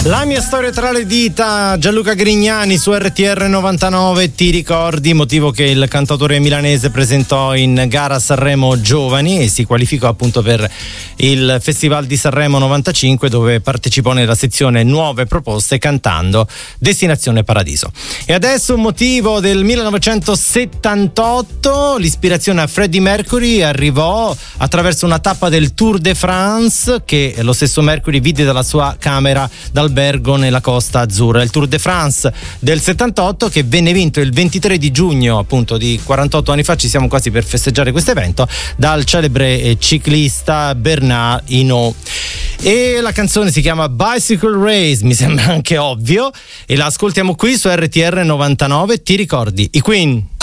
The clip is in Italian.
La mia storia tra le dita, Gianluca Grignani su RTR 99. Ti ricordi, motivo che il cantautore milanese presentò in gara a Sanremo Giovani e si qualificò appunto per il Festival di Sanremo 95, dove partecipò nella sezione Nuove Proposte cantando Destinazione Paradiso. E adesso un motivo del 1978, l'ispirazione a Freddie Mercury arrivò attraverso una tappa del Tour de France che lo stesso Mercury vide dalla sua camera d'albergo nella Costa Azzurra. Il Tour de France del 78 che venne vinto il 23 di giugno appunto di 48 anni fa, ci siamo quasi per festeggiare questo evento, dal celebre ciclista Bernard Hinault. E la canzone si chiama Bicycle Race, mi sembra anche ovvio, e la ascoltiamo qui su RTR 99. Ti ricordi i Queen?